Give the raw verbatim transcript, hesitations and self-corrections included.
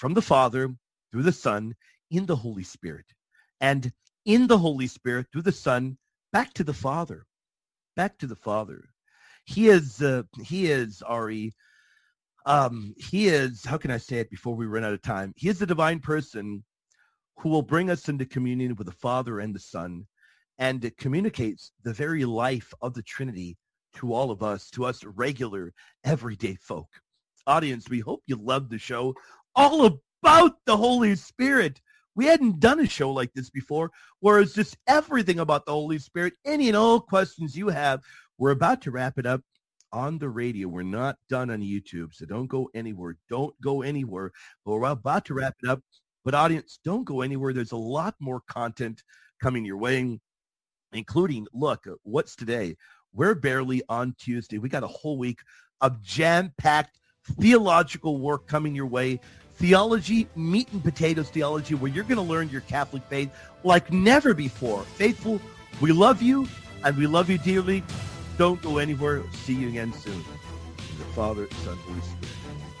from the Father, through the Son, in the Holy Spirit. And in the Holy Spirit, through the Son, back to the Father. Back to the Father. He is, uh, he is, Ari, um, he is, how can I say it before we run out of time? He is the divine person who will bring us into communion with the Father and the Son, and it communicates the very life of the Trinity to all of us, to us regular, everyday folk. Audience, we hope you loved the show all about the Holy Spirit. We hadn't done a show like this before, where it's just everything about the Holy Spirit. Any and all questions you have. We're about to wrap it up on the radio. We're not done on YouTube, so don't go anywhere. Don't go anywhere. But we're about to wrap it up. But audience, don't go anywhere. There's a lot more content coming your way, including, look, what's today? We're barely on Tuesday. We got a whole week of jam-packed theological work coming your way. Theology, meat and potatoes theology, where you're going to learn your Catholic faith like never before. Faithful, we love you, and we love you dearly. Don't go anywhere. See you again soon. In the Father, Son, Holy Spirit.